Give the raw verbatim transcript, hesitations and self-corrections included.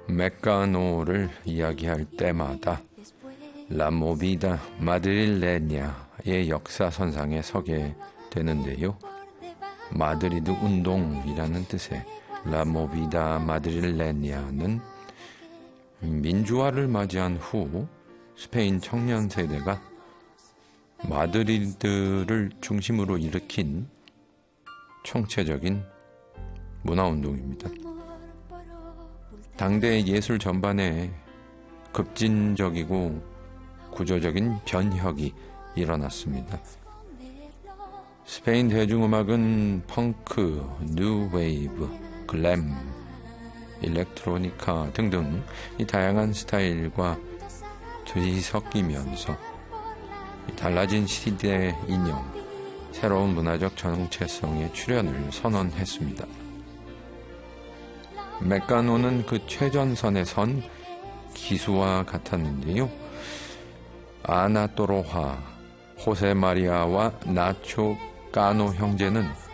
메카노를 이야기할 때마다 라 모비다 마드릴레냐의 역사선상에 서게 되는데요. 마드리드 운동이라는 뜻의 라 모비다 마드릴레냐는 민주화를 맞이한 후 스페인 청년 세대가 마드리드를 중심으로 일으킨 총체적인 문화운동입니다. 당대 예술 전반에 급진적이고 구조적인 변혁이 일어났습니다. 스페인 대중음악은 펑크, 뉴웨이브, 글램, 일렉트로니카 등등 이 다양한 스타일과 뒤섞이면서 달라진 시대의 인형, 새로운 문화적 정체성의 출현을 선언했습니다. 메카노는 그 최전선에 선 기수와 같았는데요. 아나 또로하, 호세 마리아와 나초 까노 형제는